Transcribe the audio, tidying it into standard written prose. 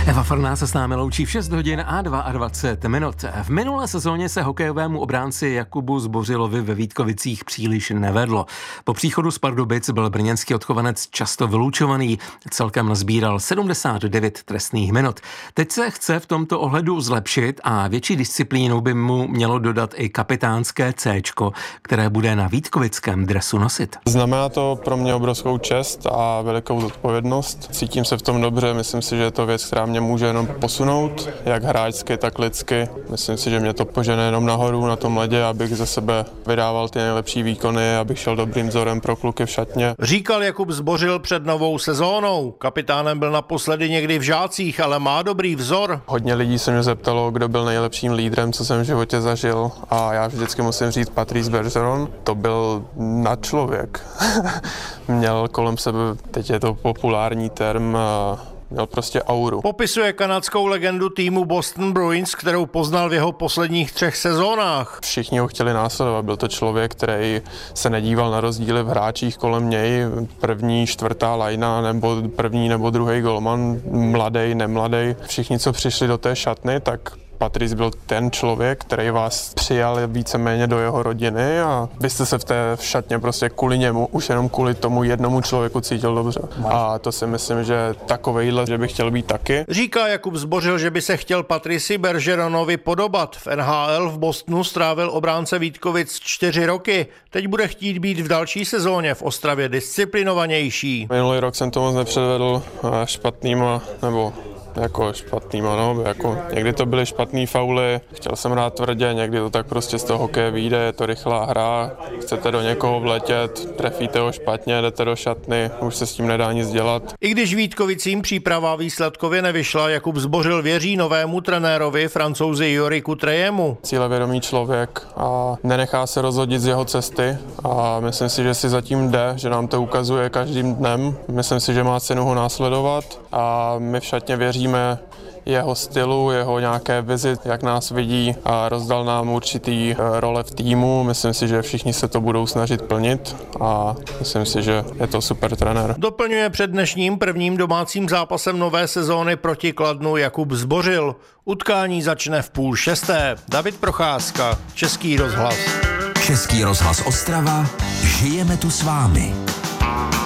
Eva Farná se s námi loučí v 6 hodin a 22 minut. V minulé sezóně se hokejovému obránci Jakubu Zbořilovi ve Vítkovicích příliš nevedlo. Po příchodu z Pardubic byl brněnský odchovanec často vylučovaný, celkem nazbíral 79 trestných minut. Teď se chce v tomto ohledu zlepšit a větší disciplínu by mu mělo dodat i kapitánské Cčko, které bude na vítkovickém dresu nosit. Znamená to pro mě obrovskou čest a velikou zodpovědnost. Cítím se v tom dobře, myslím si, že je to věc, která mě může jenom posunout, jak hráčsky, tak lidsky. Myslím si, že mě to požene jenom nahoru na tom ledě, abych ze sebe vydával ty nejlepší výkony, abych šel dobrým vzorem pro kluky v šatně. Říkal Jakub Zbořil před novou sezónou. Kapitánem byl naposledy někdy v Žácích, ale má dobrý vzor. Hodně lidí se mě zeptalo, kdo byl nejlepším lídrem, co jsem v životě zažil, a já vždycky musím říct Patrice Bergeron. To byl nadčlověk. Měl kolem sebe, teď je to populární term, měl prostě auru. Popisuje kanadskou legendu týmu Boston Bruins, kterou poznal v jeho posledních 3 sezónách. Všichni ho chtěli následovat. Byl to člověk, který se nedíval na rozdíly v hráčích kolem něj. První, čtvrtá lajna, nebo první nebo druhý golman, mladý, nemladý. Všichni, co přišli do té šatny, tak Patrice byl ten člověk, který vás přijal víceméně do jeho rodiny a vy jste se v té šatně prostě kvůli němu, už jenom kvůli tomu jednomu člověku cítil dobře. A to si myslím, že takovejhle, že bych chtěl být taky. Říká Jakub Zbořil, že by se chtěl Patrici Bergeronovi podobat. V NHL v Bostonu strávil obránce Vítkovic 4 roky. Teď bude chtít být v další sezóně v Ostravě disciplinovanější. Minulý rok jsem to moc nepředvedl špatnýma, nebo jako špatnýma, no, jako někdy to byly špatný fauly, chtěl jsem hrát tvrdě, někdy to tak prostě z toho hokeje vyjde, je to rychlá hra, chcete do někoho vletět, trefíte ho špatně, jdete do šatny, už se s tím nedá nic dělat. I když Vítkovicím příprava výsledkově nevyšla, Jakub Zbořil věří novému trenérovi, Francouzi Juri Coutrejemu. Cílevědomý člověk a nenechá se rozhodit z jeho cesty a myslím si, že si zatím jde, že nám to ukazuje každým dnem. Myslím si, že má cenu ho následovat a my v šatně věříme jeho stylu, jeho nějaké vizi, jak nás vidí a rozdal nám určitý role v týmu. Myslím si, že všichni se to budou snažit plnit a myslím si, že je to super trenér. Doplňuje před dnešním prvním domácím zápasem nové sezóny proti Kladnu Jakub Zbořil. Utkání začne v 5:30. David Procházka, Český rozhlas. Český rozhlas Ostrava, žijeme tu s vámi.